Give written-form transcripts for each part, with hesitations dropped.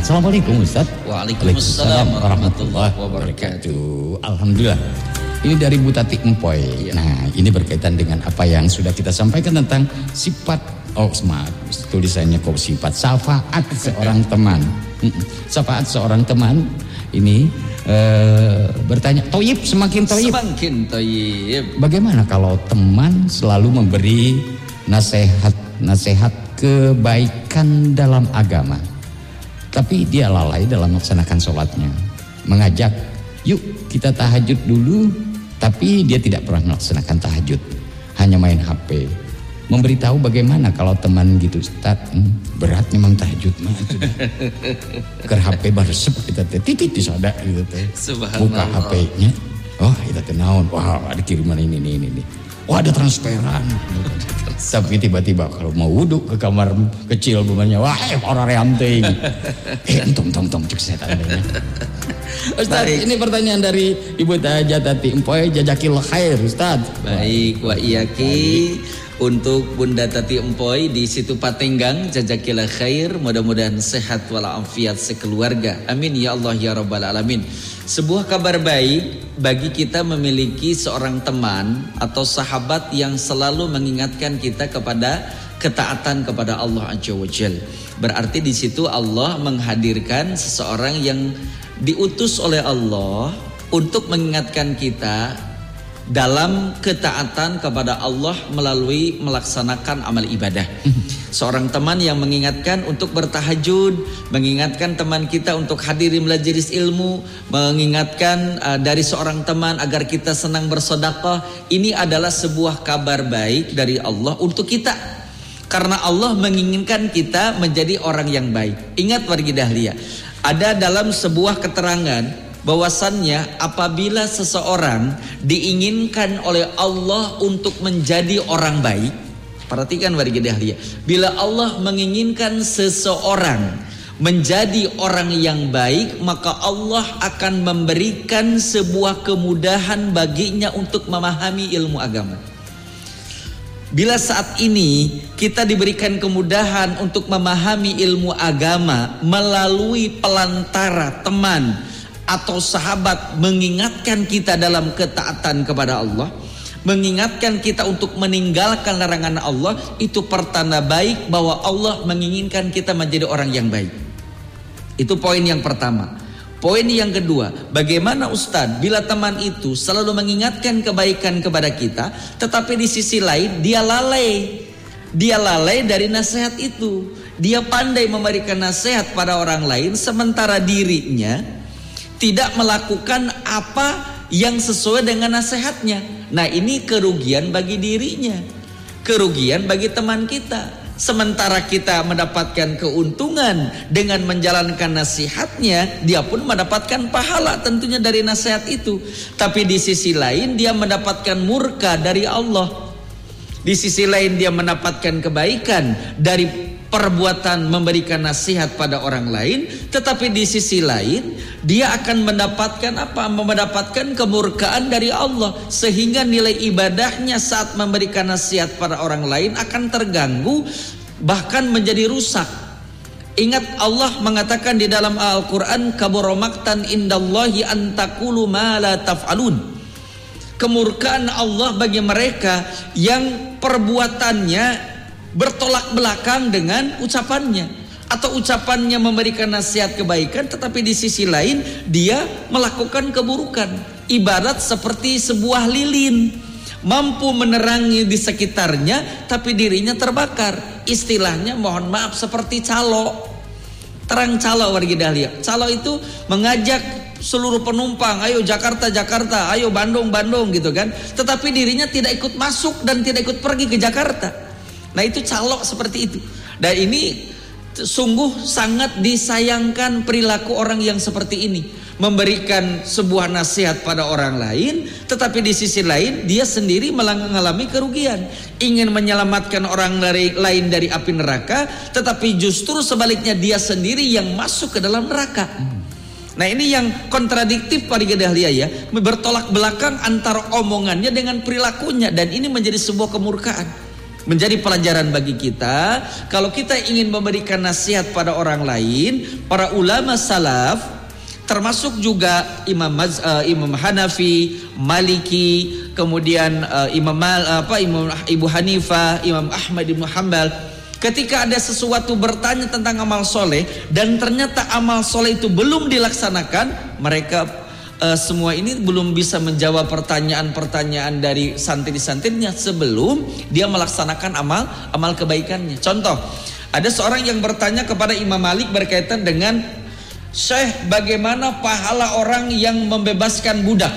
Assalamualaikum Ustaz. Waalaikumsalam warahmatullahi wabarakatuh. Alhamdulillah. Ini dari Bu Tati Empoy. Nah, ini berkaitan dengan apa yang sudah kita sampaikan tentang sifat tulisannya kok sifat syafaat seorang teman. Syafaat seorang teman ini bertanya, toyib semakin toyib. Semakin toyib. Bagaimana kalau teman selalu memberi nasihat kebaikan dalam agama, tapi dia lalai dalam melaksanakan sholatnya, mengajak yuk kita tahajud dulu, tapi dia tidak pernah melaksanakan tahajud, hanya main HP. Memberitahu bagaimana kalau teman gitu, Ustaz, berat memang tahajud mah itu. Ke HP baresep kita titit disada gitu teh. Buka HP-nya, oh kita teh naon, wah ada kiriman ini. Wah ada transferan. Tapi tiba-tiba kalau mau wudhu ke kamar kecil bumanya, wah orang reanteng. Tong cek saya tandanya. Ustaz, ini pertanyaan dari Ibu Tati Empoy, jazakillah khair Ustaz. Baik, wa iyaki. Untuk Bunda Tati Empoy di situ Patenggang, jazakillah khair, mudah-mudahan sehat walafiat sekeluarga. Amin ya Allah ya rabbal alamin. Sebuah kabar baik bagi kita memiliki seorang teman atau sahabat yang selalu mengingatkan kita kepada ketaatan kepada Allah Azza wa Jalla. Berarti di situ Allah menghadirkan seseorang yang diutus oleh Allah untuk mengingatkan kita dalam ketaatan kepada Allah melalui melaksanakan amal ibadah. Seorang teman yang mengingatkan untuk bertahajud, mengingatkan teman kita untuk hadiri majelis ilmu, mengingatkan dari seorang teman agar kita senang bersedekah. Ini adalah sebuah kabar baik dari Allah untuk kita, karena Allah menginginkan kita menjadi orang yang baik. Ingat wargi dahlia, ada dalam sebuah keterangan bahwasannya apabila seseorang diinginkan oleh Allah untuk menjadi orang baik, perhatikan warga dahlia, bila Allah menginginkan seseorang menjadi orang yang baik, maka Allah akan memberikan sebuah kemudahan baginya untuk memahami ilmu agama. Bila saat ini kita diberikan kemudahan untuk memahami ilmu agama melalui pelantara teman atau sahabat mengingatkan kita dalam ketaatan kepada Allah, mengingatkan kita untuk meninggalkan larangan Allah, itu pertanda baik bahwa Allah menginginkan kita menjadi orang yang baik. Itu poin yang pertama. Poin yang kedua, bagaimana Ustadz bila teman itu selalu mengingatkan kebaikan kepada kita, tetapi di sisi lain dia lalai dari nasihat itu. Dia pandai memberikan nasihat pada orang lain, sementara dirinya tidak melakukan apa yang sesuai dengan nasihatnya. Nah, ini kerugian bagi dirinya, kerugian bagi teman kita. Sementara kita mendapatkan keuntungan dengan menjalankan nasihatnya, dia pun mendapatkan pahala tentunya dari nasihat itu. Tapi di sisi lain dia mendapatkan murka dari Allah. Di sisi lain dia mendapatkan kebaikan dari perbuatan memberikan nasihat pada orang lain, tetapi di sisi lain dia akan mendapatkan apa? Mendapatkan kemurkaan dari Allah, sehingga nilai ibadahnya saat memberikan nasihat pada orang lain akan terganggu, bahkan menjadi rusak. Ingat Allah mengatakan di dalam Al-Qur'an, kabura maqtan indallahi an taqulu ma la taf'alun. Kemurkaan Allah bagi mereka yang perbuatannya bertolak belakang dengan ucapannya, atau ucapannya memberikan nasihat kebaikan tetapi di sisi lain dia melakukan keburukan. Ibarat seperti sebuah lilin, mampu menerangi di sekitarnya tapi dirinya terbakar. Istilahnya mohon maaf seperti calo, terang calo wargi dahlia. Calo itu mengajak seluruh penumpang, ayo Jakarta, ayo Bandung gitu kan, tetapi dirinya tidak ikut masuk dan tidak ikut pergi ke Jakarta. Nah, itu calo seperti itu. Dan ini sungguh sangat disayangkan perilaku orang yang seperti ini, memberikan sebuah nasihat pada orang lain, tetapi di sisi lain dia sendiri mengalami kerugian, ingin menyelamatkan orang lain dari api neraka, tetapi justru sebaliknya dia sendiri yang masuk ke dalam neraka. Nah, ini yang kontradiktif pada dahlia ya, bertolak belakang antara omongannya dengan perilakunya, dan ini menjadi sebuah kemurkaan. menjadi pelajaran bagi kita. Kalau kita ingin memberikan nasihat pada orang lain, para ulama salaf termasuk juga Imam Hanafi, Maliki, kemudian Imam Ibu Hanifah, Imam Ahmad bin Hanbal, ketika ada sesuatu bertanya tentang amal soleh dan ternyata amal soleh itu belum dilaksanakan, mereka semua ini belum bisa menjawab pertanyaan-pertanyaan dari santri-santrinya sebelum dia melaksanakan amal kebaikannya. Contoh, ada seorang yang bertanya kepada Imam Malik berkaitan dengan, Syekh, bagaimana pahala orang yang membebaskan budak?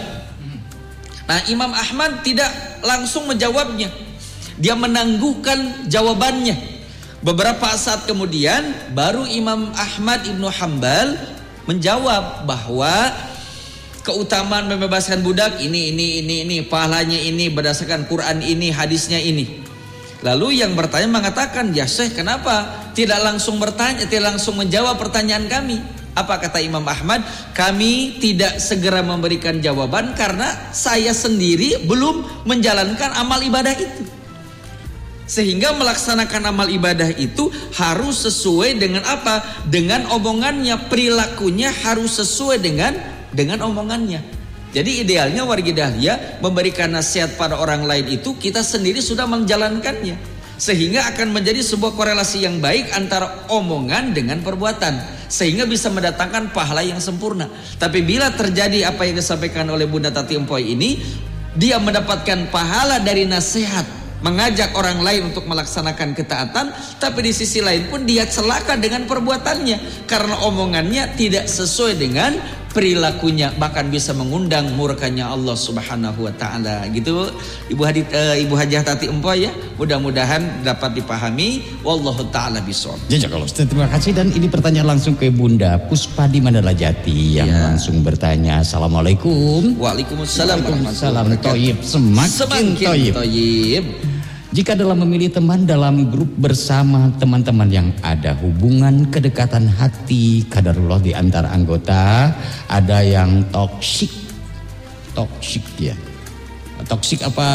Nah, Imam Ahmad tidak langsung menjawabnya. Dia menangguhkan jawabannya. Beberapa saat kemudian baru Imam Ahmad Ibnu Hanbal menjawab bahwa keutamaan membebaskan budak ini, pahalanya ini, berdasarkan Quran ini, hadisnya ini. Lalu yang bertanya mengatakan, ya Syekh, kenapa tidak langsung bertanya, tidak langsung menjawab pertanyaan kami? Apa kata Imam Ahmad? Kami tidak segera memberikan jawaban karena saya sendiri belum menjalankan amal ibadah itu. Sehingga melaksanakan amal ibadah itu harus sesuai dengan apa? Dengan omongannya, perilakunya harus sesuai dengan omongannya. Jadi idealnya wargi dahlia memberikan nasihat pada orang lain itu kita sendiri sudah menjalankannya, sehingga akan menjadi sebuah korelasi yang baik antara omongan dengan perbuatan, sehingga bisa mendatangkan pahala yang sempurna. Tapi bila terjadi apa yang disampaikan oleh Bunda Tati Empoy ini, dia mendapatkan pahala dari nasihat, mengajak orang lain untuk melaksanakan ketaatan, tapi di sisi lain pun dia celaka dengan perbuatannya karena omongannya tidak sesuai dengan perilakunya, bahkan bisa mengundang murkanya Allah Subhanahu wa taala. Gitu Ibu Hajah Tati Empoy ya. Mudah-mudahan dapat dipahami. Wallahu taala bishawab. Jazakallah Ustaz, terima kasih. Dan ini pertanyaan langsung ke Bunda Puspa di Mandala Jati yang langsung bertanya. Assalamualaikum. Waalaikumsalam. Toyib, semakin toyib. Jika dalam memilih teman dalam grup bersama teman-teman yang ada hubungan kedekatan hati kadarullah di antara anggota, ada yang toksik ya. Toksik apa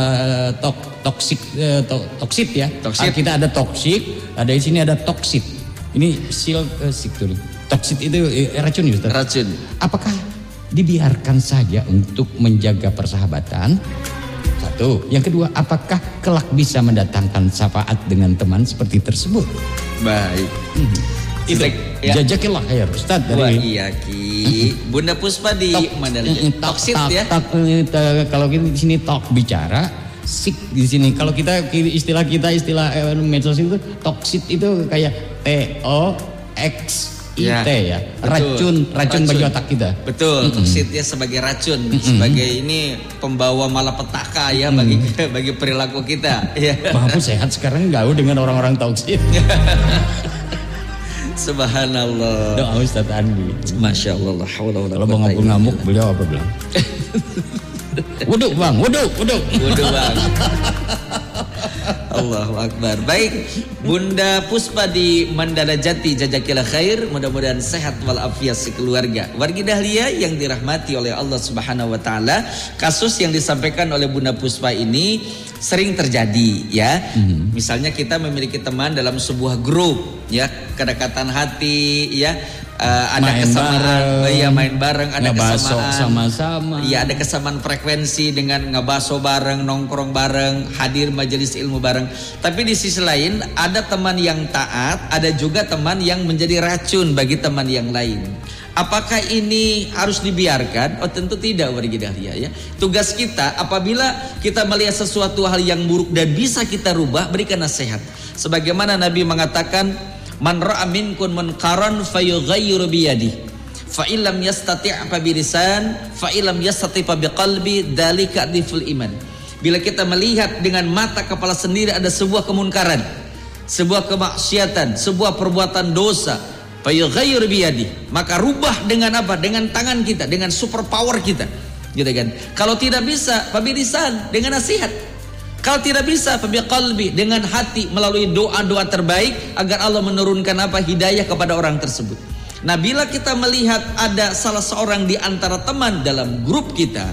toksit ya. Toksit. Kita ada toksik, ada di sini ada toksit. Ini toksit itu racun ya Ustaz? Racun. Apakah dibiarkan saja untuk menjaga persahabatan? Satu. Yang kedua, apakah kelak bisa mendatangkan syafaat dengan teman seperti tersebut? Baik. Itu ya. Jazakallah khair Ustaz dari iya Ki. Bunda Puspa di Mandala toksit ya. Kalau kita di sini tok bicara, sik di sini. Kalau kita istilah medsos itu toksit itu kayak TOX IT ya, racun bagi otak kita. Betul, toksitnya sebagai racun, sebagai ini pembawa malapetaka ya bagi perilaku kita. Ya. Bapak sehat sekarang gaul dengan orang-orang toksit. Subhanallah. Doa Ustaz Andi. Masya Allah. Kalau mau ngamuk beliau apa bilang? Wuduk bang. Allahu Akbar. Baik, Bunda Puspa di Mandala Jati, jazakillah khair. Mudah-mudahan sehat walafiat sekeluarga. Wargi dahlia yang dirahmati oleh Allah Subhanahu wa taala, kasus yang disampaikan oleh Bunda Puspa ini sering terjadi ya. Misalnya kita memiliki teman dalam sebuah grup ya, kedekatan hati ya. Ada kesamaan, main bareng, ada kesamaan sama-sama. Iya, ada kesamaan frekuensi dengan ngebaso bareng, nongkrong bareng, hadir majelis ilmu bareng. Tapi di sisi lain ada teman yang taat, ada juga teman yang menjadi racun bagi teman yang lain. Apakah ini harus dibiarkan? Oh tentu tidak wargi dahlia ya. Tugas kita apabila kita melihat sesuatu hal yang buruk dan bisa kita rubah, berikan nasihat. Sebagaimana Nabi mengatakan, man ra'a minkum munkaran fayughayyiru biyadihi fa illam yastati' fa bilisan fa illam yastati' fa biqalbi dzalika adiful iman. Bila kita melihat dengan mata kepala sendiri ada sebuah kemunkaran, sebuah kemaksiatan, sebuah perbuatan dosa, fayughayyiru biyadihi, maka rubah dengan apa? Dengan tangan kita, dengan super power kita. Gitu kan? Kalau tidak bisa, fa bilisan, dengan nasihat. Kalau tidak bisa, fabiqalbi, dengan hati melalui doa-doa terbaik agar Allah menurunkan apa? Hidayah kepada orang tersebut. Nah, bila kita melihat ada salah seorang di antara teman dalam grup kita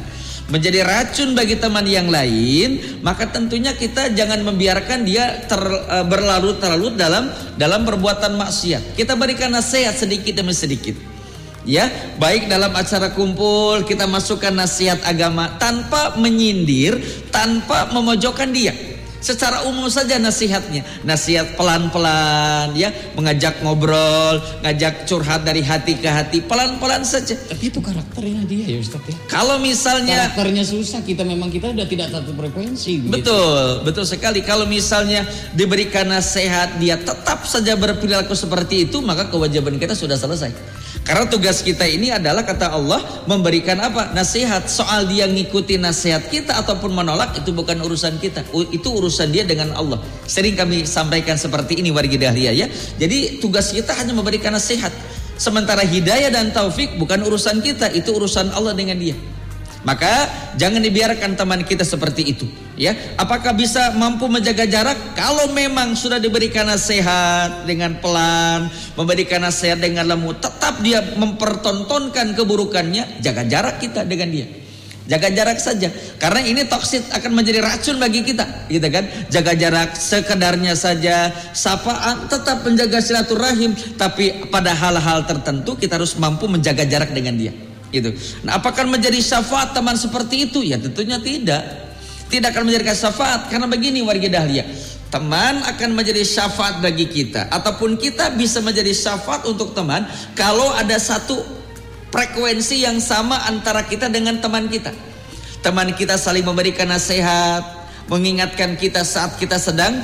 menjadi racun bagi teman yang lain, maka tentunya kita jangan membiarkan dia berlarut-larut dalam perbuatan maksiat. Kita berikan nasihat sedikit demi sedikit. Ya, baik dalam acara kumpul kita masukkan nasihat agama tanpa menyindir, tanpa memojokkan dia. Secara umum saja nasihatnya, nasihat pelan-pelan, ya, mengajak ngobrol, ngajak curhat dari hati ke hati, pelan-pelan saja. Tapi itu karakternya dia ya Ustaz ya. Kalau misalnya karakternya susah, kita udah tidak satu frekuensi. Betul sekali. Kalau misalnya diberikan nasihat dia tetap saja berperilaku seperti itu, maka kewajiban kita sudah selesai. Karena tugas kita ini adalah, kata Allah, memberikan apa? Nasihat. Soal dia ngikuti nasihat kita ataupun menolak, itu bukan urusan kita. Itu urusan dia dengan Allah. Sering kami sampaikan seperti ini wargi dahlia ya. Jadi tugas kita hanya memberikan nasihat. Sementara hidayah dan taufik bukan urusan kita, itu urusan Allah dengan dia. Maka jangan dibiarkan teman kita seperti itu, ya. Apakah bisa mampu menjaga jarak? Kalau memang sudah diberikan nasihat dengan pelan, memberikan nasihat dengan lembut, tetap dia mempertontonkan keburukannya, jaga jarak kita dengan dia. Jaga jarak saja, karena ini toksit, akan menjadi racun bagi kita, gitu kan? Jaga jarak sekedarnya saja, sapaan, tetap menjaga silaturahim, tapi pada hal-hal tertentu kita harus mampu menjaga jarak dengan dia. Gitu. Nah, apakah menjadi syafaat teman seperti itu? Ya tentunya tidak. Tidak akan menjadikan syafaat, karena begini warga dahlia, teman akan menjadi syafaat bagi kita, ataupun kita bisa menjadi syafaat untuk teman kalau ada satu frekuensi yang sama antara kita dengan teman kita. Teman kita saling memberikan nasihat, mengingatkan kita saat kita sedang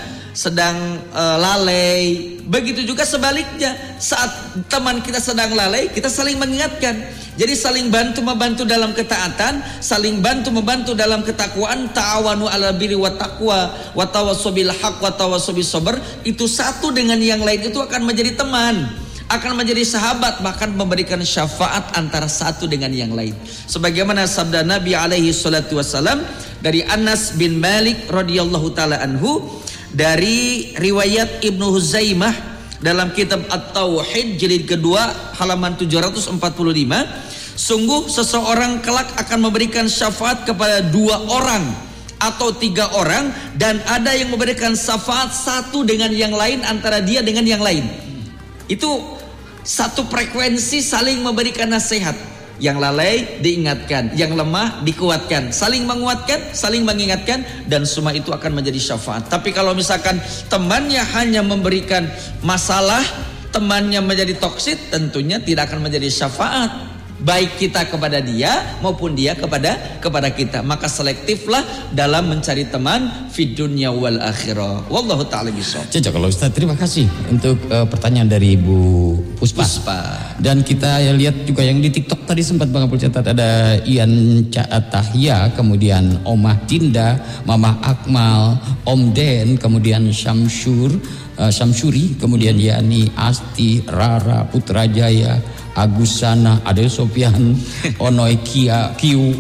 lalai. Begitu juga sebaliknya, saat teman kita sedang lalai, kita saling mengingatkan. Jadi saling bantu-membantu dalam ketaatan, saling bantu-membantu dalam ketakwaan. Ta'awanu 'alal birri wat taqwa wa tawassaw bil haqq wa tawassaw bis sabr. Itu satu dengan yang lain itu akan menjadi teman, akan menjadi sahabat, bahkan memberikan syafaat antara satu dengan yang lain. Sebagaimana sabda Nabi alaihi salatu wasallam dari Anas bin Malik radhiyallahu taala anhu, dari riwayat Ibnu Huzaimah dalam kitab At-Tauhid jilid kedua halaman 745, sungguh seseorang kelak akan memberikan syafaat kepada 2 orang atau 3 orang, dan ada yang memberikan syafaat satu dengan yang lain, antara dia dengan yang lain. Itu satu frekuensi, saling memberikan nasihat. Yang lalai diingatkan, yang lemah dikuatkan, saling menguatkan, saling mengingatkan, dan semua itu akan menjadi syafaat. Tapi kalau misalkan temannya hanya memberikan masalah, temannya menjadi toksit, tentunya tidak akan menjadi syafaat, baik kita kepada dia maupun dia kepada kita. Maka selektiflah dalam mencari teman fid dunya wal akhirah. Wallahu ta'ala bishawab. Cocok kalau Ustaz. Terima kasih untuk pertanyaan dari Ibu Puspa. Dan kita lihat juga yang di TikTok tadi sempat Bang Apul catat, ada Ian Tahya, kemudian Omah Tinda, Mamah Akmal, Om Den, kemudian Syamsuri, kemudian Yani Asti, Rara, Putrajaya, Agusana, Adel Sofian, Onoy Kiu,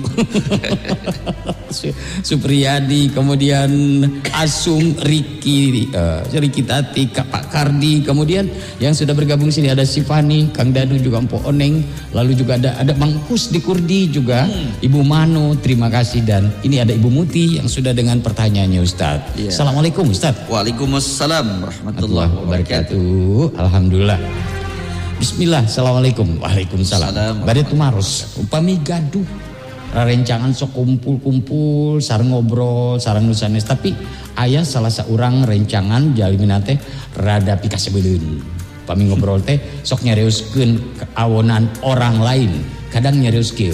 Supriyadi, kemudian Asung, Riki Tati, Pak Kardi, kemudian yang sudah bergabung sini ada Sifani, Kang Danu, juga Mpo Oneng, lalu juga ada Bang Kus di Kurdi juga, Ibu Mano, terima kasih, dan ini ada Ibu Muti yang sudah dengan pertanyaannya Ustaz. Yeah. Assalamualaikum Ustaz. Waalaikumsalam warahmatullahi wabarakatuh. Alhamdulillah. Bismillah, assalamualaikum. Waalaikumsalam. Bade tumaros, upami gaduh, rencangan sok kumpul-kumpul, sareng ngobrol, sareng nusanes. Tapi ayah salah seorang rencangan jalimin teh rada pikasebeleun. Upami ngobrol teh sok nyarioskeun keawonan orang lain. Kadang nyarios kieu,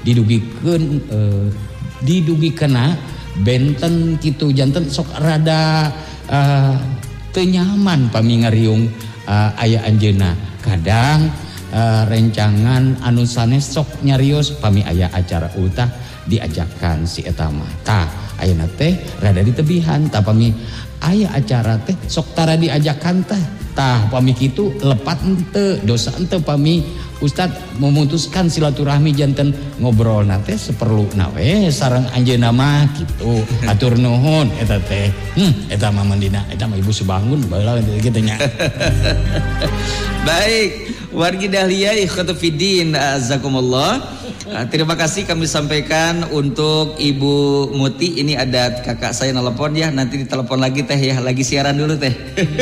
didugikeuna benten kitu janten sok rada teu nyaman pami ngariung aya anjeunna. Kadang rencangan anu sanes sok nyarios pami aya acara ultah diajakan si eta mah. Tah ayeuna teh rada ditebihan, tah pami aya acara teh sok tara diajakan teh. Tah pami kitu lepat henteu, dosa henteu pami Ustad memutuskan silaturahmi janten ngobrol teh seperluna we sareng anjeunna mah kitu. Atur nuhun eta teh. Eta mah mandina eta mah Ibu Subangun baheula kitu nya. Baik, wargi dahlia ikhwatu fiddin azakumullah. Terima kasih kami sampaikan untuk Ibu Muti. Ini ada kakak saya nelpon ya, nanti ditelepon lagi teh ya, lagi siaran dulu teh.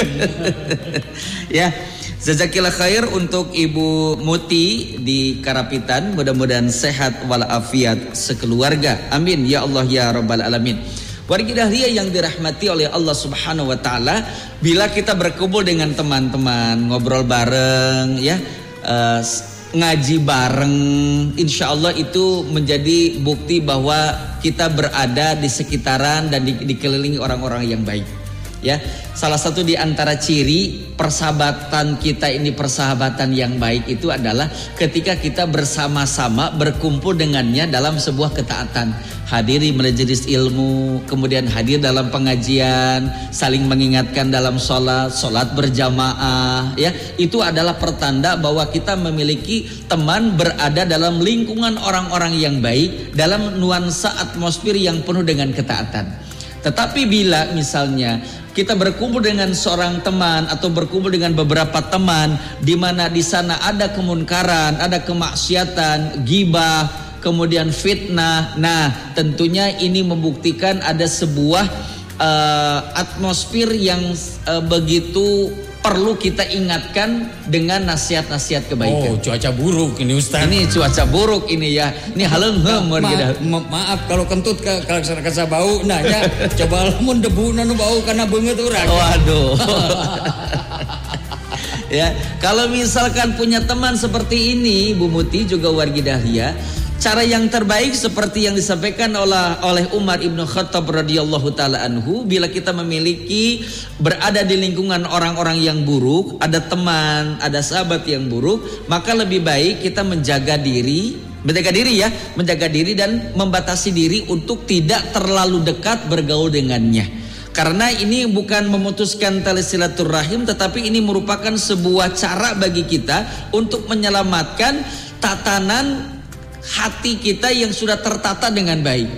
Ya, jazakillah khair untuk Ibu Muti di Karapitan, mudah-mudahan sehat walafiat sekeluarga. Amin ya Allah ya rabbal alamin. Warga dahlia yang dirahmati oleh Allah Subhanahu wa taala, bila kita berkumpul dengan teman-teman, ngobrol bareng ya, ngaji bareng, insya Allah itu menjadi bukti bahwa kita berada di sekitaran dan dikelilingi orang-orang yang baik. Ya, salah satu di antara ciri persahabatan kita ini, persahabatan yang baik itu adalah ketika kita bersama-sama berkumpul dengannya dalam sebuah ketaatan, hadiri majelis ilmu, kemudian hadir dalam pengajian, saling mengingatkan dalam sholat berjamaah, ya, itu adalah pertanda bahwa kita memiliki teman berada dalam lingkungan orang-orang yang baik, dalam nuansa atmosfer yang penuh dengan ketaatan. Tetapi bila misalnya kita berkumpul dengan seorang teman atau berkumpul dengan beberapa teman di mana di sana ada kemunkaran, ada kemaksiatan, ghibah, kemudian fitnah, nah tentunya ini membuktikan ada sebuah atmosfer yang begitu perlu kita ingatkan dengan nasihat-nasihat kebaikan. Oh, cuaca buruk ini Ustaz. Ini cuaca buruk ini ya. Ini haleungheum maaf kalau kentut kalau kasa bau nah ya coba lamun debu nu bau karena beungeut urang. Waduh. Ya, kalau misalkan punya teman seperti ini, Bu Muti juga wargi dahlia, cara yang terbaik seperti yang disampaikan oleh Umar Ibn Khattab radhiyallahu taala anhu, bila kita memiliki berada di lingkungan orang-orang yang buruk, ada teman, ada sahabat yang buruk, maka lebih baik kita menjaga diri dan membatasi diri untuk tidak terlalu dekat bergaul dengannya. Karena ini bukan memutuskan tali silaturahim, tetapi ini merupakan sebuah cara bagi kita untuk menyelamatkan tatanan hati kita yang sudah tertata dengan baik.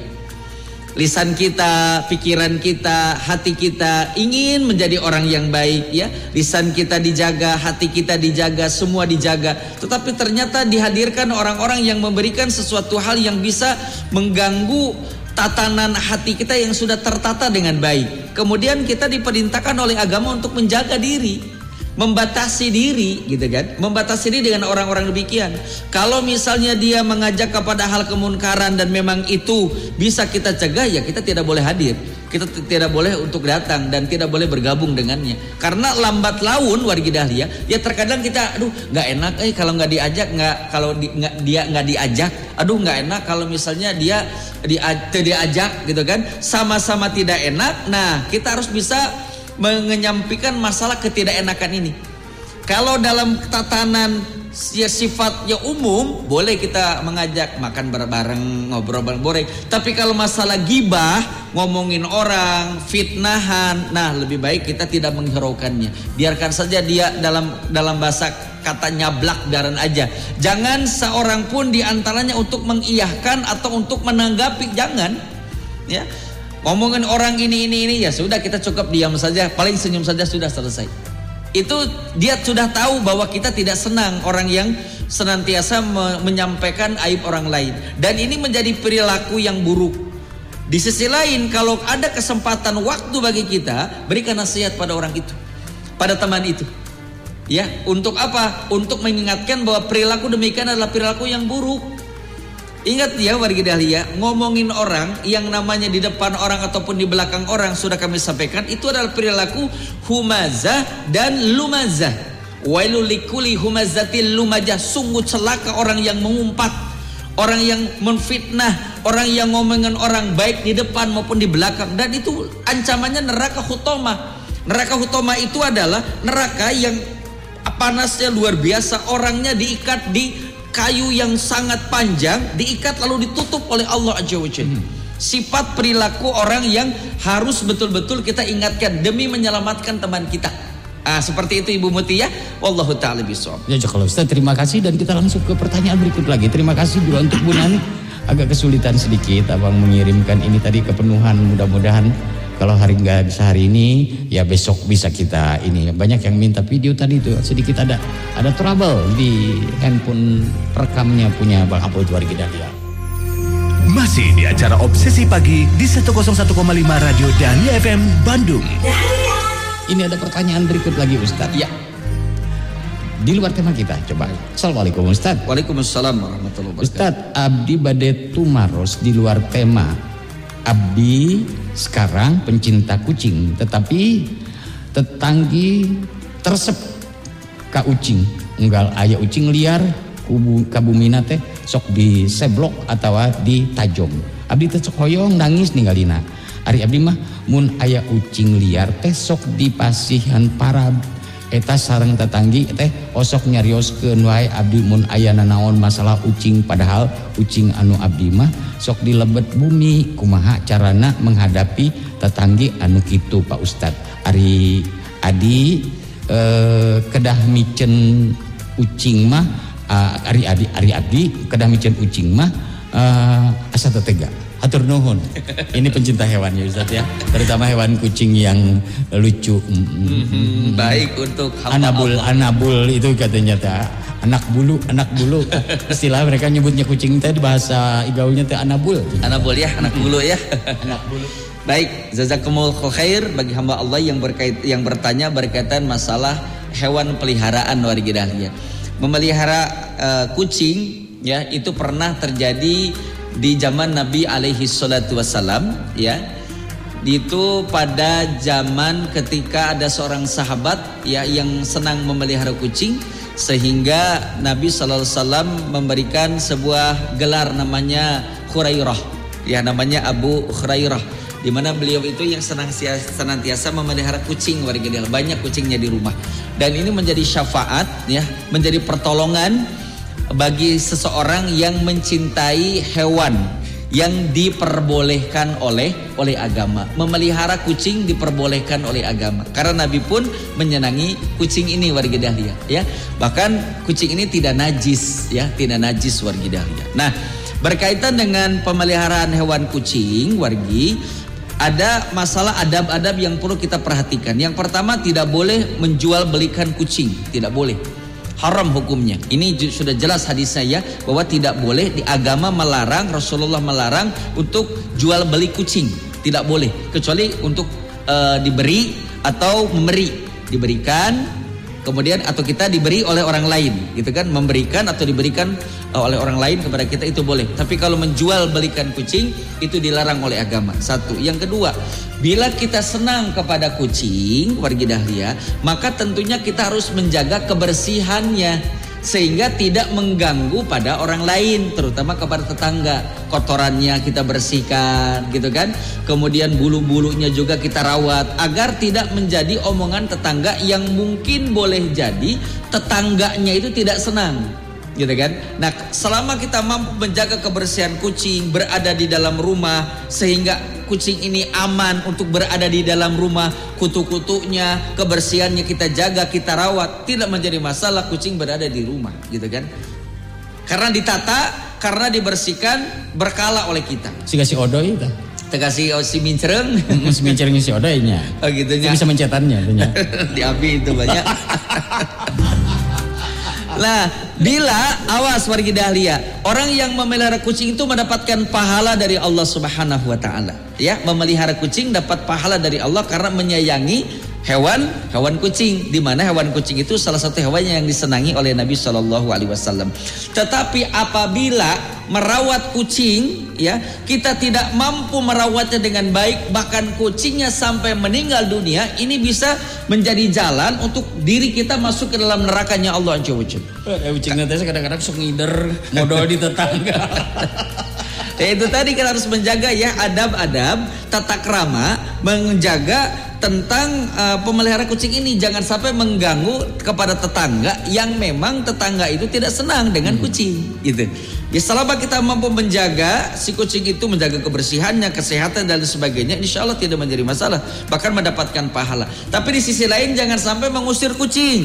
Lisan kita, pikiran kita, hati kita ingin menjadi orang yang baik ya. Lisan kita dijaga, hati kita dijaga, semua dijaga. Tetapi ternyata dihadirkan orang-orang yang memberikan sesuatu hal yang bisa mengganggu tatanan hati kita yang sudah tertata dengan baik. Kemudian kita diperintahkan oleh agama untuk menjaga diri, membatasi diri gitu kan, membatasi diri dengan orang-orang demikian. Kalau misalnya dia mengajak kepada hal kemunkaran dan memang itu bisa kita cegah, ya kita tidak boleh hadir, kita tidak boleh untuk datang dan tidak boleh bergabung dengannya. Karena lambat laun wargi dahlia, ya terkadang kita nggak enak kalau nggak diajak, dia nggak diajak, nggak enak kalau misalnya dia diajak gitu kan, sama-sama tidak enak. Nah kita harus bisa menyampaikan masalah ketidakenakan ini. Kalau dalam tatanan ya sifatnya umum, boleh kita mengajak makan bareng, ngobrol bareng. Tapi kalau masalah gibah, ngomongin orang, fitnahan, nah lebih baik kita tidak menghiraukannya. Biarkan saja dia dalam bahasa kata nyablak biaran aja. Jangan seorang pun diantaranya untuk mengiyahkan atau untuk menanggapi, jangan. Ya. Ngomongin orang ini ya sudah, kita cukup diam saja, paling senyum saja sudah selesai. Itu dia sudah tahu bahwa kita tidak senang orang yang senantiasa menyampaikan aib orang lain, dan ini menjadi perilaku yang buruk. Di sisi lain, kalau ada kesempatan waktu bagi kita, berikan nasihat pada orang itu, pada teman itu. Ya, untuk apa? Untuk mengingatkan bahwa perilaku demikian adalah perilaku yang buruk. Ingat ya warga dahlia, ngomongin orang yang namanya di depan orang ataupun di belakang orang, sudah kami sampaikan, itu adalah perilaku humazah dan lumazah. Wailul likulli humazatil lumazah. Sungguh celaka orang yang mengumpat, orang yang menfitnah, orang yang ngomongin orang baik di depan maupun di belakang. Dan itu ancamannya neraka hutomah. Neraka hutomah itu adalah neraka yang panasnya luar biasa. Orangnya diikat di kayu yang sangat panjang, diikat lalu ditutup oleh Allah Azza wa Jalla. Sifat perilaku orang yang harus betul-betul kita ingatkan demi menyelamatkan teman kita. Seperti itu Ibu Muti ya. Wallahu ta'ala bishawab. Ya kalau Ustaz, terima kasih, dan kita langsung ke pertanyaan berikut lagi. Terima kasih juga untuk Bu Nani. Agak kesulitan sedikit Abang mengirimkan ini tadi kepenuhan, mudah-mudahan kalau nggak bisa hari ini ya besok bisa kita ini. Banyak yang minta video tadi itu sedikit ada trouble di handphone rekamnya punya Bang Apul Wargidahlia. Masih di acara Obsesi Pagi di 101,5 Radio Dahlia FM Bandung. Ini ada pertanyaan berikut lagi Ustadz. Ya. Di luar tema kita, coba. Assalamualaikum Ustadz. Waalaikumsalam warahmatullahi wabarakatuh. Ustadz, abdi bade tumaros di luar tema. Abdi sekarang pencinta kucing, tetapi tetanggi tersep ka ucing. Unggal aya ucing liar kabumina teh sok di seblok atau di tajong. Abdi teh sok hoyong nangis ninggalina. Ari abdi mah mun aya ucing liar teh sok dipasihan parab. Eta sareng tetanggi teh osok nyarioskeun wae abdi mun aya nanaon masalah ucing, padahal ucing anu abdi mah sok dilebet bumi. Kumaha carana menghadapi tetanggi anu kitu Pak Ustad? Ari adi kedah micen ucing mah ari abdi kedah micen ucing mah asa tetega. Hatur nuhun. Ini pencinta hewan ya Ustaz ya, terutama hewan kucing yang lucu. Baik untuk anabul itu katanya teh anak bulu. Istilah mereka nyebutnya kucing teh di bahasa igaulnya teh anabul ya, anak bulu ya. Anak bulu. Baik, jazakumullahu khair bagi hamba Allah yang bertanya berkaitan masalah hewan peliharaan Wargidahlia. Memelihara kucing ya itu pernah terjadi di zaman Nabi alaihi salatu wassalam ya. Itu pada zaman ketika ada seorang sahabat ya yang senang memelihara kucing, sehingga Nabi sallallahu alaihi wasallam memberikan sebuah gelar namanya Khurairah ya, namanya Abu Khurairah, di mana beliau itu yang senantiasa memelihara kucing Wargidahlia, banyak kucingnya di rumah. Dan ini menjadi syafaat ya, menjadi pertolongan bagi seseorang yang mencintai hewan yang diperbolehkan oleh agama. Memelihara kucing diperbolehkan oleh agama karena Nabi pun menyenangi kucing ini Wargidahlia ya. Bahkan kucing ini tidak najis ya, tidak najis Wargidahlia. Nah, berkaitan dengan pemeliharaan hewan kucing Wargi, ada masalah adab-adab yang perlu kita perhatikan. Yang pertama, tidak boleh menjual belikan kucing, tidak boleh. Haram hukumnya. Ini sudah jelas hadisnya ya, bahwa tidak boleh, di agama melarang, Rasulullah melarang untuk jual beli kucing. Tidak boleh, kecuali untuk diberi atau memberi. Diberikan, kemudian atau kita diberi oleh orang lain, gitu kan? Memberikan atau diberikan oleh orang lain kepada kita itu boleh. Tapi kalau menjual belikan kucing itu dilarang oleh agama. Satu. Yang kedua, bila kita senang kepada kucing Wargidahlia, maka tentunya kita harus menjaga kebersihannya sehingga tidak mengganggu pada orang lain, terutama kepada tetangga. Kotorannya kita bersihkan, gitu kan? Kemudian bulu-bulunya juga kita rawat agar tidak menjadi omongan tetangga yang mungkin boleh jadi tetangganya itu tidak senang, gitu kan? Nah, selama kita mampu menjaga kebersihan kucing, berada di dalam rumah sehingga kucing ini aman untuk berada di dalam rumah, kutu-kutunya, kebersihannya kita jaga, kita rawat, tidak menjadi masalah kucing berada di rumah, gitu kan? Karena ditata, karena dibersihkan, berkala oleh kita. Si odoy itu. Terkasih si mincereng. Si mincereng si odoynya. Oh gitu nya. Bisa mencetannya itunya. Di abi itu banyak. Nah, bila awas Wargidahlia, orang yang memelihara kucing itu mendapatkan pahala dari Allah Subhanahu wa taala. Ya, memelihara kucing dapat pahala dari Allah karena menyayangi hewan kucing, di mana hewan kucing itu salah satu hewan yang disenangi oleh Nabi Shallallahu alaihi wasallam. Tetapi apabila merawat kucing ya, kita tidak mampu merawatnya dengan baik, bahkan kucingnya sampai meninggal dunia, ini bisa menjadi jalan untuk diri kita masuk ke dalam nerakanya Allah Azza wa Jalla. Kucingnya teh kadang-kadang sok ngider modal di tetangga. Ya, itu tadi kita harus menjaga ya adab-adab, tata krama, menjaga tentang pemelihara kucing ini, jangan sampai mengganggu kepada tetangga yang memang tetangga itu tidak senang dengan kucing, gitu. Ya, selama kita mampu menjaga si kucing itu, menjaga kebersihannya, kesehatan dan sebagainya, insya Allah tidak menjadi masalah, bahkan mendapatkan pahala. Tapi di sisi lain jangan sampai mengusir kucing.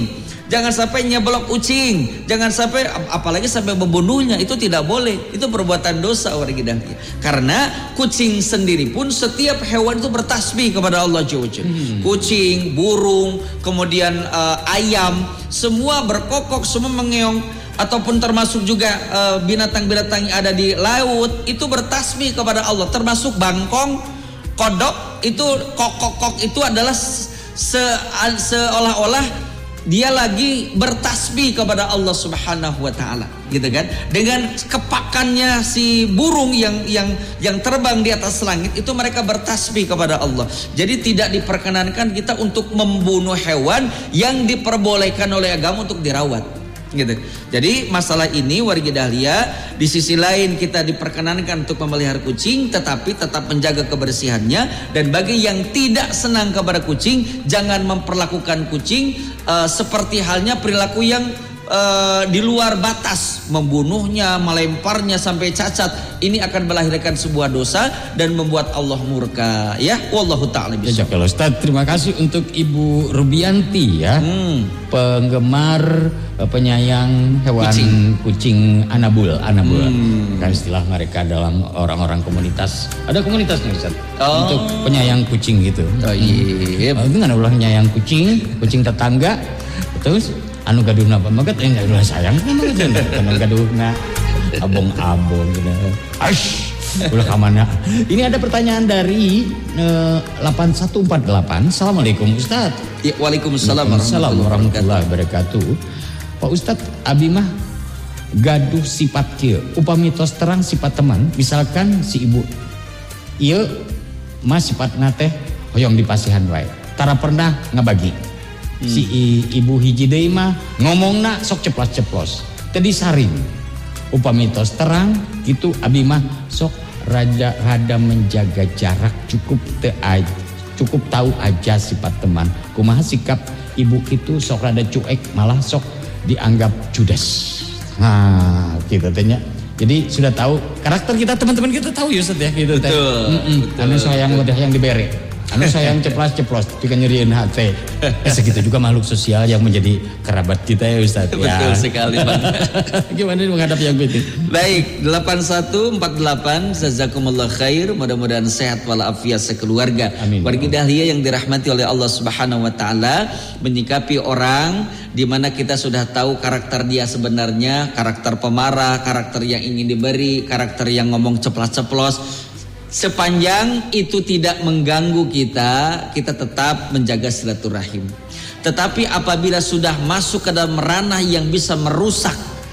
Jangan sampai nyeblok kucing, jangan sampai apalagi sampai membunuhnya, itu tidak boleh. Itu perbuatan dosa warga dahlia. Karena kucing sendiri pun setiap hewan itu bertasbih kepada Allah Jalla wa'ala. Kucing, burung, kemudian ayam, semua berkokok, semua mengeong, ataupun termasuk juga binatang-binatang yang ada di laut itu bertasbih kepada Allah, termasuk bangkong, kodok itu kok itu adalah seolah-olah dia lagi bertasbih kepada Allah Subhanahu wa taala, gitu kan? Dengan kepakannya si burung yang terbang di atas langit itu mereka bertasbih kepada Allah. Jadi tidak diperkenankan kita untuk membunuh hewan yang diperbolehkan oleh agama untuk dirawat. Gitu. Jadi masalah ini warga dahlia, di sisi lain kita diperkenankan untuk memelihara kucing, tetapi tetap menjaga kebersihannya. Dan bagi yang tidak senang kepada kucing, jangan memperlakukan kucing seperti halnya perilaku yang di luar batas, membunuhnya, melemparnya sampai cacat. Ini akan melahirkan sebuah dosa dan membuat Allah murka. Ya, wallahu ta'ala bisa. Kalau Ustaz, terima kasih untuk Ibu Rubianti ya, penggemar penyayang hewan kucing Anabul. Kan istilah mereka dalam orang-orang komunitas. Ada komunitasnya Ustaz untuk penyayang kucing gitu. Itu kan ulah penyayang kucing tetangga. Terus anu gaduhna pamaget gaduh sayang kan gaduhna abong-abong gitu. Ulah kamana. Ini ada pertanyaan dari 8148. Assalamualaikum Ustaz. Ya, waalaikumsalam warahmatullahi wabarakatuh. Pak Ustaz, abi mah gaduh sifat kieu. Upami tos terang sifat teman, misalkan si ibu ieu mah sifatna teh hoyong dipasihan wae. Tara pernah ngabagi. Si ibu hiji deui mah ngomongna sok ceplos-ceplos. Teu disaring. Upami tos terang kitu abi mah sok rada menjaga jarak, cukup tahu aja sifat teman. Kumaha sikap ibu itu sok rada cuek, malah sok dianggap judes. Nah, gitu tanya. Jadi sudah tahu karakter kita, teman-teman kita tahu ya Ustaz ya gitu teh. Anu sayang udah yang dibere. Anu sayang ceplos-ceplos juga nyeriin hati. Segitu juga makhluk sosial yang menjadi kerabat kita ya Ustaz. Betul sekali Bang. Gimana menghadapi yang itu? Baik, 8148 jazakumullah khair, mudah-mudahan sehat walafiat sekeluarga. Warga dahlia yang dirahmati oleh Allah Subhanahu wa taala, menyikapi orang di mana kita sudah tahu karakter dia sebenarnya, karakter pemarah, karakter yang ingin diberi, karakter yang ngomong ceplas-ceplos. Sepanjang itu tidak mengganggu kita tetap menjaga silaturahim. Tetapi apabila sudah masuk ke dalam ranah yang bisa merusak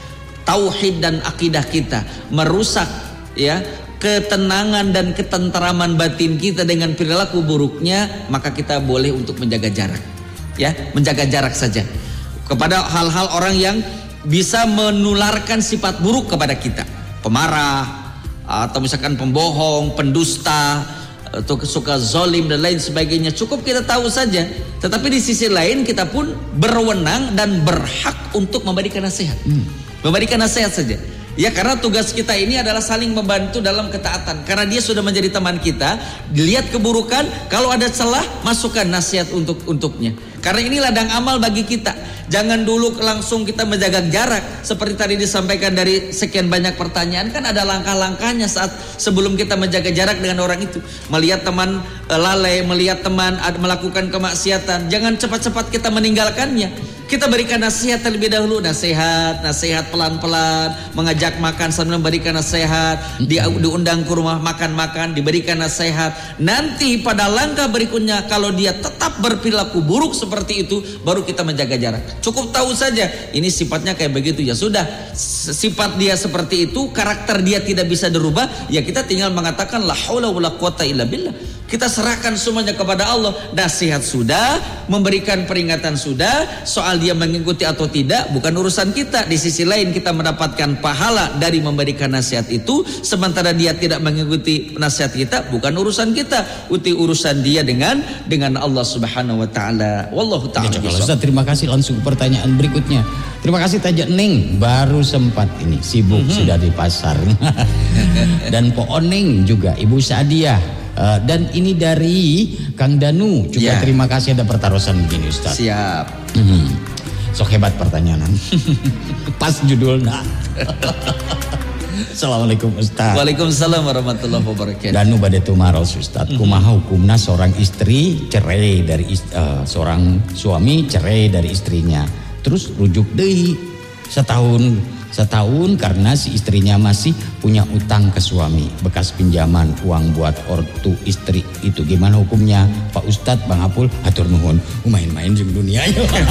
tauhid dan akidah kita, merusak ya ketenangan dan ketenteraman batin kita dengan perilaku buruknya, maka kita boleh untuk menjaga jarak. Ya, menjaga jarak saja kepada hal-hal orang yang bisa menularkan sifat buruk kepada kita, pemarah, atau misalkan pembohong, pendusta, atau suka zolim dan lain sebagainya. Cukup kita tahu saja. Tetapi di sisi lain kita pun berwenang dan berhak untuk memberikan nasihat. Memberikan nasihat saja. Ya, karena tugas kita ini adalah saling membantu dalam ketaatan. Karena dia sudah menjadi teman kita, dilihat keburukan, kalau ada celah masukkan nasihat untuknya. Karena ini ladang amal bagi kita. Jangan dulu langsung kita menjaga jarak. Seperti tadi disampaikan dari sekian banyak pertanyaan, kan ada langkah-langkahnya saat sebelum kita menjaga jarak dengan orang itu. Melihat teman lalai, melihat teman melakukan kemaksiatan, jangan cepat-cepat kita meninggalkannya. Kita berikan nasihat terlebih dahulu, nasihat pelan-pelan, mengajak makan sambil memberikan nasihat, diundang ke rumah makan-makan, diberikan nasihat. Nanti pada langkah berikutnya kalau dia tetap berperilaku buruk seperti itu, baru kita menjaga jarak. Cukup tahu saja ini sifatnya kayak begitu, ya sudah, sifat dia seperti itu, karakter dia tidak bisa dirubah, ya kita tinggal mengatakan la haula wala quwata illa billah. Kita serahkan semuanya kepada Allah. Nasihat sudah, memberikan peringatan sudah, soal dia mengikuti atau tidak bukan urusan kita. Di sisi lain kita mendapatkan pahala dari memberikan nasihat itu, sementara dia tidak mengikuti nasihat kita, bukan urusan kita. Urusan dia dengan Allah Subhanahu wa taala. Wallahu taala. Ustaz, terima kasih. Langsung pertanyaan berikutnya. Terima kasih Taja Neng, baru sempat ini sibuk sudah di pasar. Dan Po Oneng juga, Ibu Sadiah. Dan ini dari Kang Danu juga terima kasih ada pertarusan begini Ustaz. Siap. Sok hebat pertanyaan. Pas judulnya. Assalamualaikum Ustaz. Waalaikumsalam warahmatullahi wabarakatuh. Dan nu bade tumaros Ustaz, kumaha hukumna seorang istri cerai dari seorang suami cerai dari istrinya. Terus rujuk deui setahun karena si istrinya masih punya utang ke suami, bekas pinjaman uang buat ortu istri. Itu gimana hukumnya Pak Ustadz? Bang Apul hatur nuhun, main-main jeung dunia.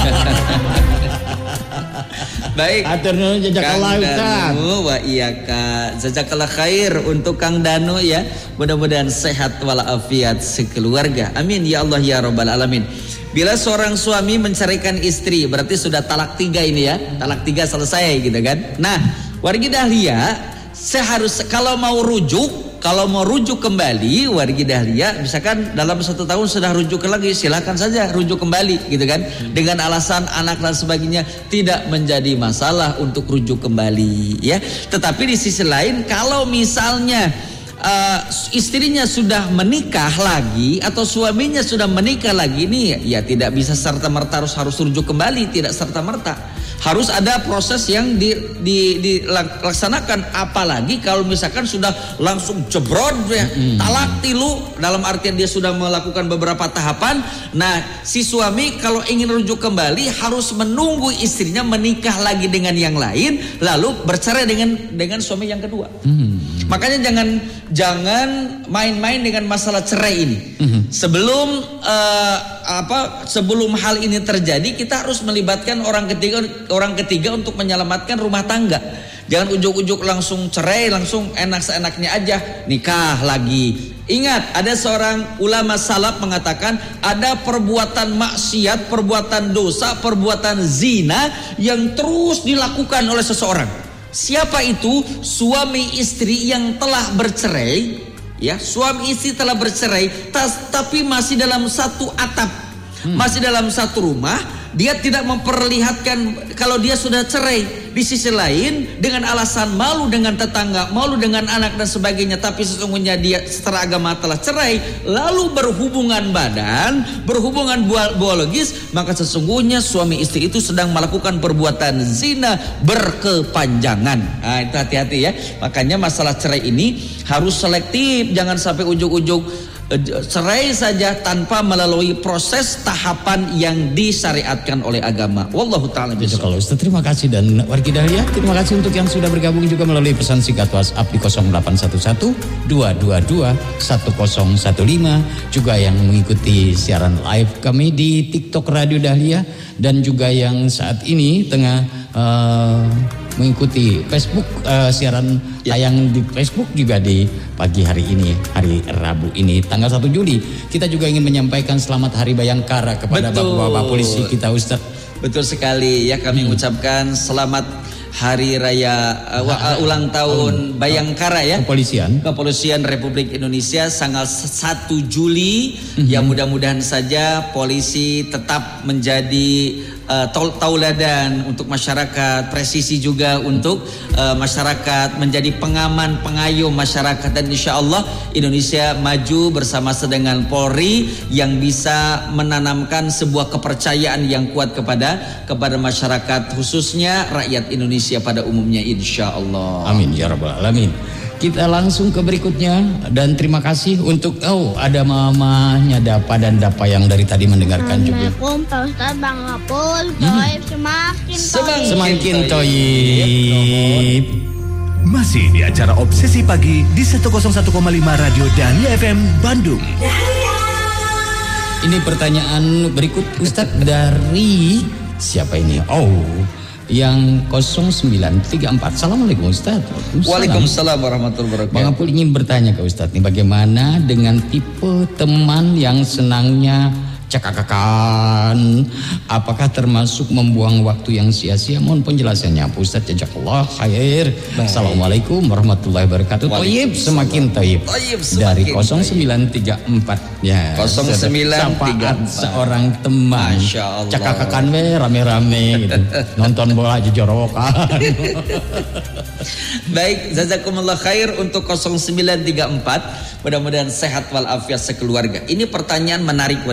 Baik, hatur nuhun jazakallah Ustaz. Wa iyyaka jazakallah khair untuk Kang Danu ya. Mudah-mudahan sehat walafiat sekeluarga. Amin ya Allah ya rabbal alamin. Bila seorang suami menceraikan istri, berarti sudah talak 3 ini ya. Talak 3 selesai gitu kan. Nah, wargi dahlia kalau mau rujuk kembali, wargi dahlia misalkan dalam 1 tahun sudah rujuk lagi, silakan saja rujuk kembali gitu kan. Dengan alasan anak dan sebagainya, tidak menjadi masalah untuk rujuk kembali ya. Tetapi di sisi lain kalau misalnya istrinya sudah menikah lagi atau suaminya sudah menikah lagi nih, ya tidak bisa serta-merta harus rujuk kembali, tidak serta-merta. Harus ada proses yang dilaksanakan, apalagi kalau misalkan sudah langsung jebrod ya, talak tilu, dalam artian dia sudah melakukan beberapa tahapan. Nah, si suami kalau ingin rujuk kembali harus menunggu istrinya menikah lagi dengan yang lain, lalu bercerai dengan suami yang kedua. Makanya jangan main-main dengan masalah cerai ini. Sebelum hal ini terjadi, kita harus melibatkan orang ketiga untuk menyelamatkan rumah tangga. Jangan ujuk-ujuk langsung cerai, langsung enak seenaknya aja nikah lagi. Ingat, ada seorang ulama salaf mengatakan ada perbuatan maksiat, perbuatan dosa, perbuatan zina yang terus dilakukan oleh seseorang. Siapa itu? Suami istri yang telah bercerai, ya, suami istri telah bercerai, tapi masih dalam satu atap, masih dalam satu rumah. Dia tidak memperlihatkan kalau dia sudah cerai. Di sisi lain dengan alasan malu dengan tetangga, malu dengan anak dan sebagainya, tapi sesungguhnya dia secara agama telah cerai, lalu berhubungan badan, berhubungan biologis, maka sesungguhnya suami istri itu sedang melakukan perbuatan zina berkepanjangan. Nah, itu hati-hati ya. Makanya masalah cerai ini harus selektif, jangan sampai ujuk-ujuk cerai saja tanpa melalui proses tahapan yang disyariatkan oleh agama. Wallahu ta'ala bishawab. Kalau Ustaz, terima kasih. Dan wargi dahlia, terima kasih untuk yang sudah bergabung juga melalui pesan singkat WhatsApp di 0811 222 1015, juga yang mengikuti siaran live kami di TikTok Radio Dahlia, dan juga yang saat ini tengah mengikuti Facebook, siaran tayang di Facebook juga di pagi hari ini, hari Rabu ini tanggal 1 Juli. Kita juga ingin menyampaikan selamat Hari Bayangkara kepada bapak-bapak polisi kita, Ustaz. Betul sekali ya, kami mengucapkan selamat Hari Raya ulang tahun Bayangkara ya, Kepolisian Republik Indonesia tanggal 1 Juli. Ya, mudah-mudahan saja polisi tetap menjadi tauladan untuk masyarakat, presisi juga untuk masyarakat, menjadi pengaman, pengayuh masyarakat, dan insya Allah Indonesia maju bersama dengan Polri yang bisa menanamkan sebuah kepercayaan yang kuat kepada masyarakat, khususnya rakyat Indonesia pada umumnya, insya Allah. Amin ya rabbal alamin. Kita langsung ke berikutnya, dan terima kasih untuk ada mamanya Dapa dan Dapa yang dari tadi mendengarkan juga. Assalamualaikum Pak Ustaz, Bang Apul, Toib semakin toib. Masih di acara Obsesi Pagi di 101,5 Radio Dahlia FM Bandung. Ini pertanyaan berikut Ustadz dari siapa ini? Yang 0934. Assalamualaikum Ustaz. Waalaikumsalam warahmatullahi wabarakatuh. Bang Apul ingin bertanya ke Ustaz nih, bagaimana dengan tipe teman yang senangnya cekakakan? Apakah termasuk membuang waktu yang sia-sia? Mohon penjelasannya Pak Ustaz, jazakallah khair. Assalamualaikum warahmatullahi wabarakatuh. Toyib semakin toyib. Dari 0934 ya. 0934 seorang teman. Masya Allah. Cekakakan rame-rame gitu. Nonton bola jejorokan. Baik, jazakumullah khair untuk 0934. Mudah-mudahan sehat walafiat sekeluarga. Ini pertanyaan menarik wargi dahlia.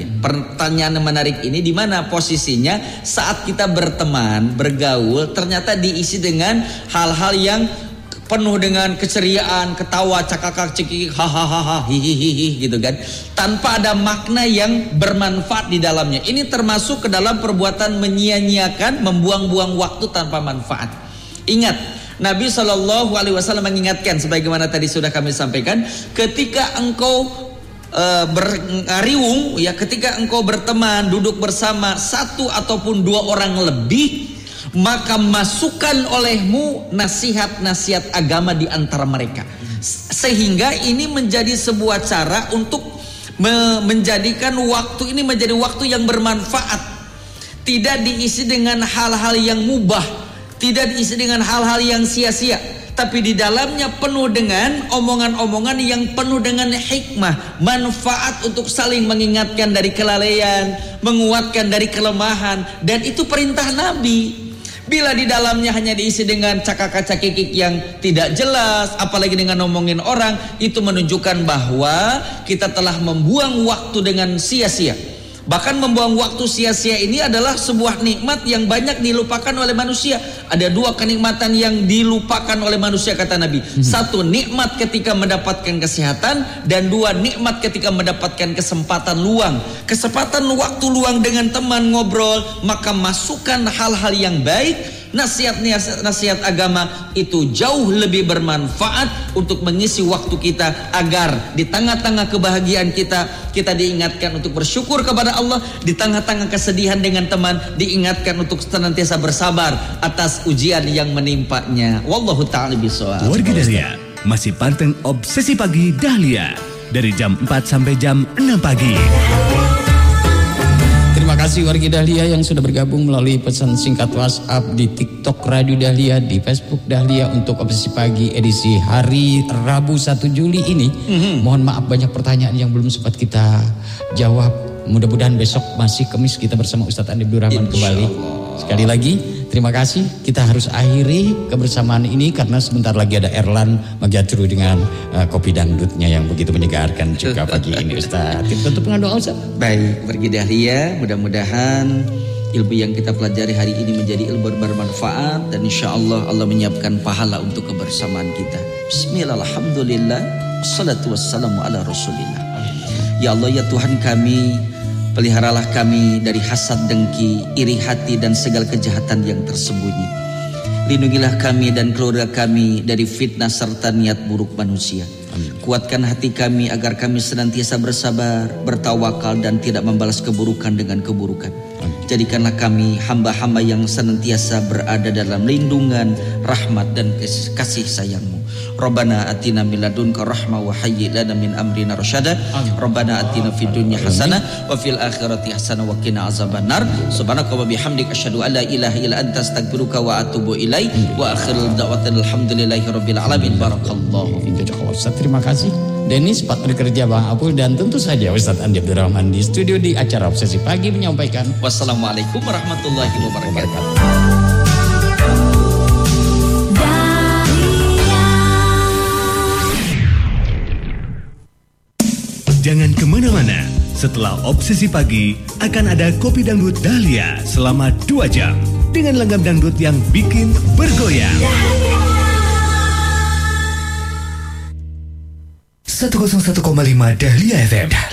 ini. Pertanyaan menarik ini di mana posisinya saat kita berteman, bergaul, ternyata diisi dengan hal-hal yang penuh dengan keceriaan, ketawa, cakak cekik, hahaha, hihihi gitu kan, tanpa ada makna yang bermanfaat di dalamnya. Ini termasuk ke dalam perbuatan menyia-nyiakan, membuang-buang waktu tanpa manfaat. Ingat, Nabi SAW mengingatkan sebagaimana tadi sudah kami sampaikan, ketika engkau berngariung, ya, ketika engkau berteman, duduk bersama satu ataupun dua orang lebih, maka masukkan olehmu nasihat-nasihat agama di antara mereka, sehingga ini menjadi sebuah cara untuk menjadikan waktu ini menjadi waktu yang bermanfaat, tidak diisi dengan hal-hal yang mubah, tidak diisi dengan hal-hal yang sia-sia, tapi di dalamnya penuh dengan omongan-omongan yang penuh dengan hikmah, manfaat untuk saling mengingatkan dari kelalaian, menguatkan dari kelemahan, dan itu perintah Nabi. Bila di dalamnya hanya diisi dengan cakak-cakik yang tidak jelas, apalagi dengan ngomongin orang, itu menunjukkan bahwa kita telah membuang waktu dengan sia-sia. Bahkan membuang waktu sia-sia ini adalah sebuah nikmat yang banyak dilupakan oleh manusia. Ada dua kenikmatan yang dilupakan oleh manusia kata Nabi. Satu, nikmat ketika mendapatkan kesehatan, dan dua, nikmat ketika mendapatkan kesempatan luang. Kesempatan waktu luang dengan teman ngobrol, maka masukkan hal-hal yang baik. Nasihat agama itu jauh lebih bermanfaat untuk mengisi waktu kita, agar di tengah-tengah kebahagiaan kita diingatkan untuk bersyukur kepada Allah, di tengah-tengah kesedihan dengan teman diingatkan untuk senantiasa bersabar atas ujian yang menimpanya. Wallahu ta'ala bishawab. Warga Dahlia masih panteng Obsesi Pagi Dahlia dari jam 4 sampai jam 6 pagi. Terima kasih warga Dahlia yang sudah bergabung melalui pesan singkat WhatsApp, di TikTok Radio Dahlia, di Facebook Dahlia untuk Obsesi Pagi edisi hari Rabu 1 Juli ini. Mohon maaf banyak pertanyaan yang belum sempat kita jawab. Mudah-mudahan besok masih Kamis kita bersama Ustadz Andi Abdul Rahman kembali. Sekali lagi terima kasih. Kita harus akhiri kebersamaan ini karena sebentar lagi ada Erlan Magiatru dengan kopi dangdutnya yang begitu menyegarkan juga pagi ini Ustadz. Kita tutup dengan doa Ustadz. Baik, warga Dahlia, mudah-mudahan ilmu yang kita pelajari hari ini menjadi ilmu bermanfaat, dan insya Allah Allah menyiapkan pahala untuk kebersamaan kita. Bismillah, alhamdulillah, wassalatu wassalamu ala rasulillah. Ya Allah, ya Tuhan kami, peliharalah kami dari hasad, dengki, iri hati, dan segala kejahatan yang tersembunyi. Lindungilah kami dan keluarga kami dari fitnah serta niat buruk manusia. Amin. Kuatkan hati kami agar kami senantiasa bersabar, bertawakal, dan tidak membalas keburukan dengan keburukan. Amin. Jadikanlah kami hamba-hamba yang senantiasa berada dalam lindungan, rahmat, dan kasih sayang-Mu. Rabbana atina min ladunka rahmah wa hayyi lana min amrina rasyada. Rabbana atina fid dunya hasanah wa fil akhirati hasanah wa qina azabannar. Subhanaka wa bihamdika asyhadu an la ilaha illa anta astaghfiruka wa atubu ilaik. Wa akhirul da'watina alhamdulillahi rabbil alamin. Barakallahu fiik. Terima kasih Dennis, partner kerja Bang Apul, dan tentu saja Ustadz Andi Abdul Rahman di studio di acara Obsesi Pagi menyampaikan wassalamualaikum warahmatullahi wabarakatuh. Jangan kemana-mana, setelah Obsesi Pagi akan ada Kopi Dangdut Dahlia selama 2 jam dengan langgam dangdut yang bikin bergoyang. 101,5 Dahlia FM.